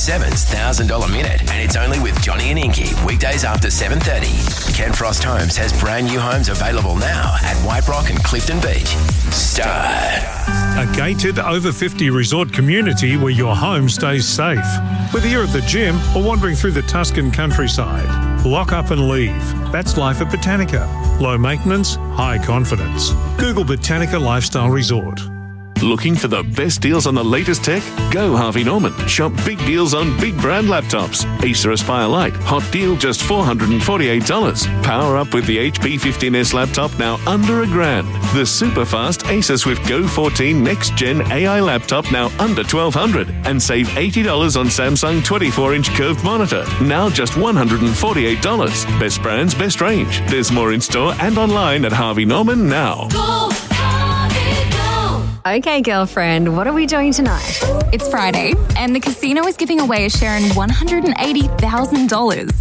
7's $1,000 minute, and it's only with Johnny and Inky, weekdays after 7:30. Ken Frost Homes has brand new homes available now at White Rock and Clifton Beach. Start. A gated over 50 resort community where your home stays safe. Whether you're at the gym or wandering through the Tuscan countryside, lock up and leave. That's life at Botanica. Low maintenance, high confidence. Google Botanica Lifestyle Resort. Looking for the best deals on the latest tech? Go Harvey Norman. Shop big deals on big brand laptops. Acer Aspire Lite. Hot deal just $448. Power up with the HP 15S laptop now under $1,000. The super fast Acer Swift Go 14 Next Gen AI laptop now under $1,200. And save $80 on Samsung 24-inch curved monitor. Now just $148. Best brands, best range. There's more in store and online at Harvey Norman now. Okay, girlfriend, what are we doing tonight? It's Friday, and the casino is giving away a share in $180,000.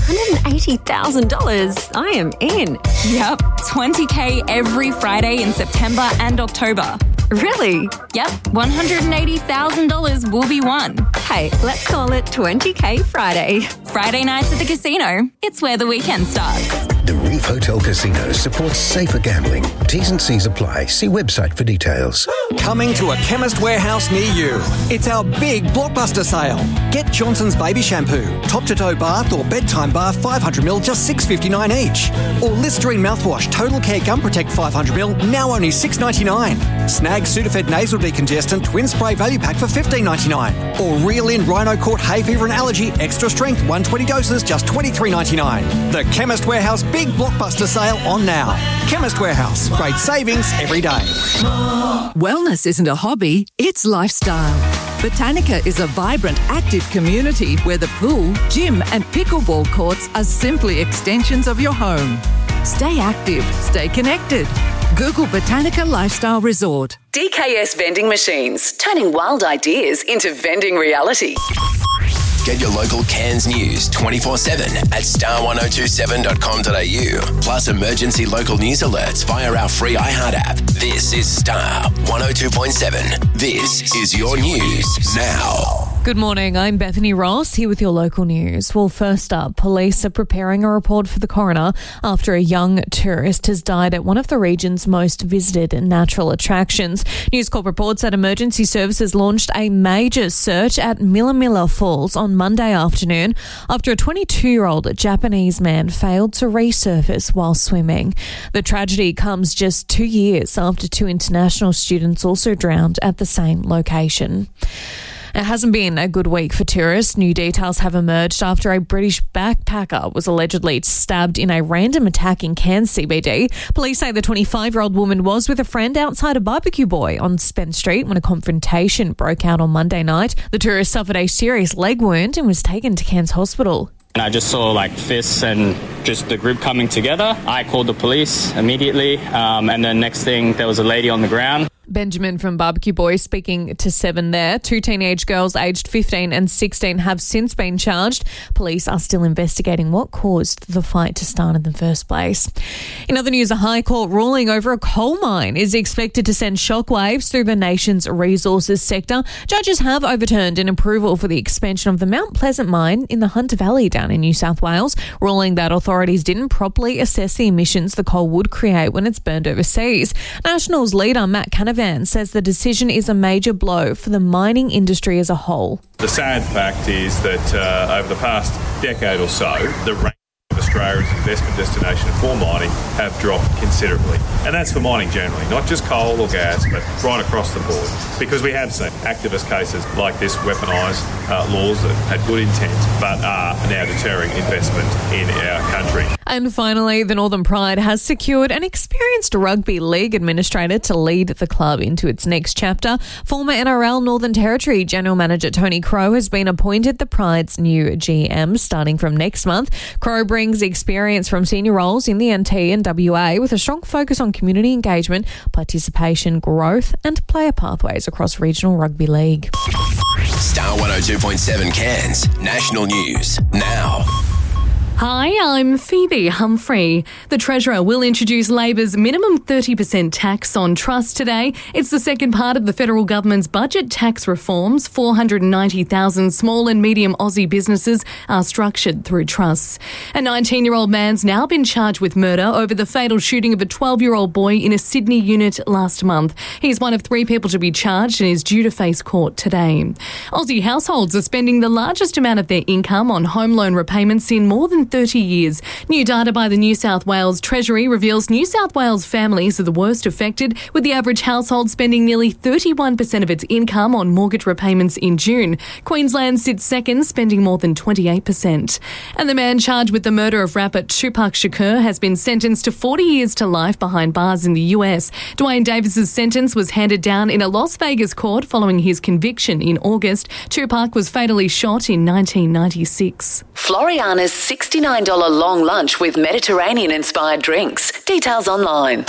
$180,000? I am in. Yep, $20,000 every Friday in September and October. Really? Yep, $180,000 will be won. Hey, let's call it $20,000 Friday. Friday nights at the casino. It's where the weekend starts. The Reef Hotel Casino supports safer gambling. T's and C's apply. See website for details. Coming to a Chemist Warehouse near you. It's our big blockbuster sale. Get Johnson's Baby Shampoo, top-to-toe bath or bedtime bath 500ml, just $6.59 each. Or Listerine mouthwash, Total Care Gum Protect 500ml, now only $6.99. Snag Sudafed Nasal Decongestant Twin Spray Value Pack for $15.99. Or Reel In Rhino Court Hay Fever and Allergy Extra Strength 120 doses, just $23.99. The Chemist Warehouse big blockbuster sale on now. Chemist Warehouse, great savings every day. Wellness isn't a hobby, it's lifestyle. Botanica is a vibrant, active community where the pool, gym and pickleball courts are simply extensions of your home. Stay active, stay connected. Google Botanica Lifestyle Resort. DKS Vending Machines, turning wild ideas into vending reality. Get your local Cairns news 24/7 at star1027.com.au. Plus emergency local news alerts via our free iHeart app. This is Star 102.7. This is your news now. Good morning, I'm Bethany Ross, here with your local news. Well, first up, police are preparing a report for the coroner after a young tourist has died at one of the region's most visited natural attractions. News Corp reports that emergency services launched a major search at Millaa Falls on Monday afternoon after a 22-year-old Japanese man failed to resurface while swimming. The tragedy comes just 2 years after 2 international students also drowned at the same location. It hasn't been a good week for tourists. New details have emerged after a British backpacker was allegedly stabbed in a random attack in Cairns CBD. Police say the 25-year-old woman was with a friend outside a Barbecue Boy on Spence Street when a confrontation broke out on Monday night. The tourist suffered a serious leg wound and was taken to Cairns Hospital. And I just saw fists and just the group coming together. I called the police immediately, and then next thing there was a lady on the ground. Benjamin from Barbecue Boys speaking to Seven there. 2 teenage girls aged 15 and 16 have since been charged. Police are still investigating what caused the fight to start in the first place. In other news, a High Court ruling over a coal mine is expected to send shockwaves through the nation's resources sector. Judges have overturned an approval for the expansion of the Mount Pleasant mine in the Hunter Valley down in New South Wales, ruling that authorities didn't properly assess the emissions the coal would create when it's burned overseas. Nationals leader Matt Canavan says the decision is a major blow for the mining industry as a whole. The sad fact is that over the past decade or so, the rank of Australia's investment destination for mining have dropped considerably. And that's for mining generally, not just coal or gas, but right across the board. Because we have seen activist cases like this weaponise laws that had good intent but are now deterring investment in our country. And finally, the Northern Pride has secured an experienced rugby league administrator to lead the club into its next chapter. Former NRL Northern Territory General Manager Tony Crow has been appointed the Pride's new GM starting from next month. Crow brings experience from senior roles in the NT and WA with a strong focus on community engagement, participation, growth and player pathways across regional rugby league. Star 102.7 Cairns, national news now. Hi, I'm Phoebe Humphrey. The Treasurer will introduce Labor's minimum 30% tax on trust today. It's the second part of the federal government's budget tax reforms. 490,000 small and medium Aussie businesses are structured through trusts. A 19-year-old man's now been charged with murder over the fatal shooting of a 12-year-old boy in a Sydney unit last month. He's one of 3 people to be charged and is due to face court today. Aussie households are spending the largest amount of their income on home loan repayments in more than 30 years. New data by the New South Wales Treasury reveals New South Wales families are the worst affected, with the average household spending nearly 31% of its income on mortgage repayments in June. Queensland sits second, spending more than 28%. And the man charged with the murder of rapper Tupac Shakur has been sentenced to 40 years to life behind bars in the US. Dwayne Davis's sentence was handed down in a Las Vegas court following his conviction in August. Tupac was fatally shot in 1996. Floriana's $69 long lunch with Mediterranean-inspired drinks. Details online.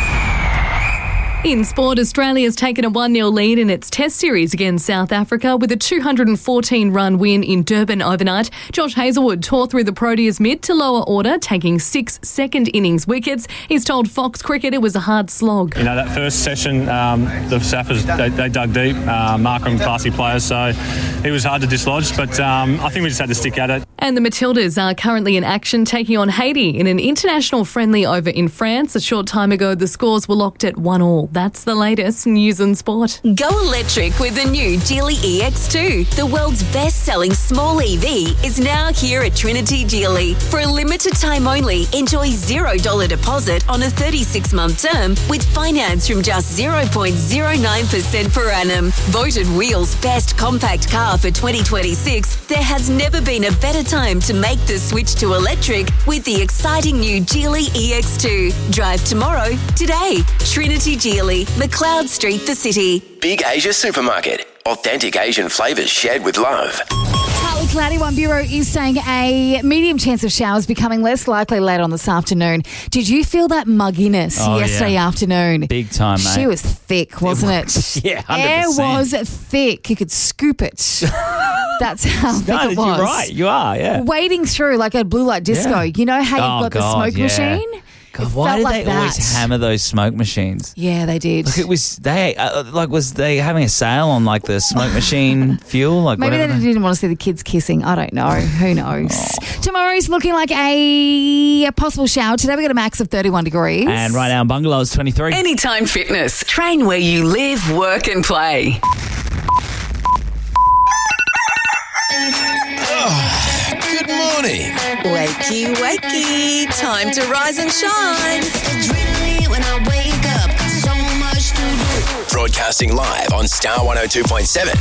In sport, Australia's taken a 1-0 lead in its Test series against South Africa with a 214-run win in Durban overnight. Josh Hazlewood tore through the Proteas mid to lower order, taking 6 second-innings wickets. He's told Fox Cricket it was a hard slog. You know, that first session, the Saffers, they dug deep. Markram, classy players, so it was hard to dislodge, but I think we just had to stick at it. And the Matildas are currently in action, taking on Haiti in an international friendly over in France. A short time ago, the scores were locked at 1-1. That's the latest news and sport. Go electric with the new Geely EX2. The world's best-selling small EV is now here at Trinity Geely. For a limited time only, enjoy $0 deposit on a 36-month term with finance from just 0.09% per annum. Voted Wheel's best compact car for 2026, there has never been a better time to make the switch to electric with the exciting new Geely EX2. Drive tomorrow, today. Trinity Geely, McLeod Street, the city. Big Asia Supermarket. Authentic Asian flavours shared with love. Partly cloudy. One bureau is saying a medium chance of showers becoming less likely later on this afternoon. Did you feel that mugginess yesterday afternoon? Big time, mate. She was thick, wasn't it? Yeah, 100%. It was thick. You could scoop it. That's how thick it was. You're right. You are, yeah. Wading through like a blue light disco. Yeah. You know how you've got the smoke machine? God, why did they always hammer those smoke machines? Yeah, they did. Like was they having a sale on like the smoke machine fuel? Like maybe they didn't want to see the kids kissing. I don't know. Who knows? Tomorrow's looking like a possible shower. Today we got a max of 31 degrees. And right now in Bungalow is 23. Anytime Fitness. Train where you live, work and play. Good morning. Wakey, wakey. Time to rise and shine. It's really when I wake up. Got so much to do. Broadcasting live on Star 102.7.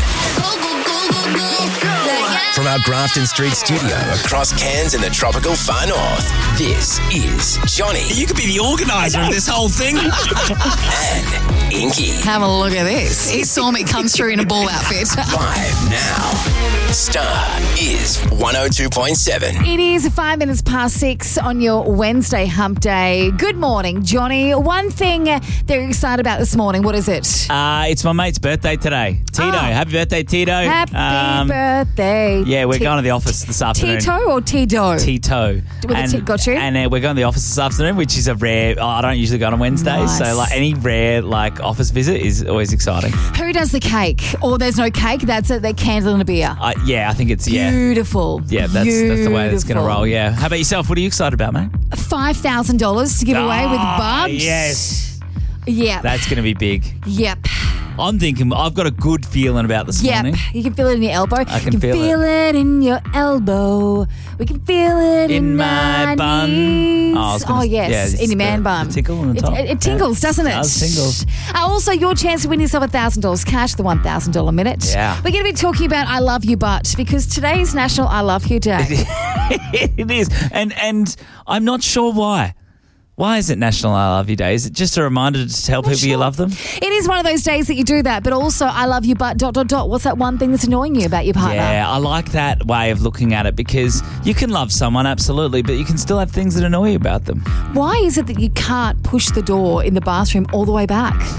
From our Grafton Street studio across Cairns in the tropical far north, this is Johnny. You could be the organiser of this whole thing. And Inky. Have a look at this. He saw me come through in a ball outfit. Live now. Star is 102.7. It is 5 minutes past 6 on your Wednesday hump day. Good morning, Johnny. One thing they're excited about this morning, what is it? It's my mate's birthday today. Tito. Happy birthday, Tito. Happy birthday. Yeah, we're going to the office this afternoon. Tito or Tito? Tito. Got you? And we're going to the office this afternoon, which is a rare... I don't usually go on Wednesdays, nice. So like any rare like office visit is always exciting. Who does the cake? Or there's no cake, that's it, they're candle and a beer. Yeah, I think it's, Beautiful. Yeah, that's the way it's going to roll, yeah. How about yourself? What are you excited about, mate? $5,000 to give away with Bubs. Yes. Yeah. That's going to be big. Yep. I'm thinking, I've got a good feeling about this morning. You can feel it in your elbow. I can feel it in your elbow. We can feel it in my bun. knees. Yes, in your man bun. Tickle on the top. It tingles, doesn't it? It does tingles. Also, your chance to win yourself $1,000 cash, the $1,000 minute. Yeah. We're going to be talking about I Love You Butt because today's National I Love You Day. It is. And I'm not sure why. Why is it National I Love You Day? Is it just a reminder to tell people you love them? It is one of those days that you do that, but also I love you, but ... What's that one thing that's annoying you about your partner? Yeah, I like that way of looking at it because you can love someone, absolutely, but you can still have things that annoy you about them. Why is it that you can't push the door in the bathroom all the way back?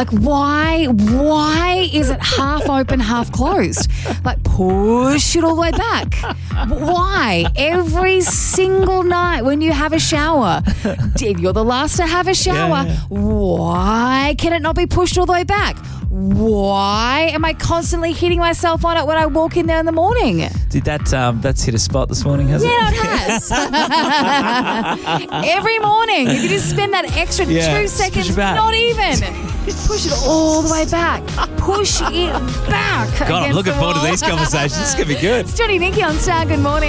Like, why is it half open, half closed? Like, push it all the way back. Why? Every single night when you have a shower, if you're the last to have a shower, why can it not be pushed all the way back? Why am I constantly hitting myself on it when I walk in there in the morning? Did that's hit a spot this morning, has it? Yeah, it has. Every morning, if you just spend that extra 2 seconds, not even, push it all the way back. Push it back. God, I'm looking forward to these conversations. This is going to be good. It's Johnny and Inky on Star. Good morning.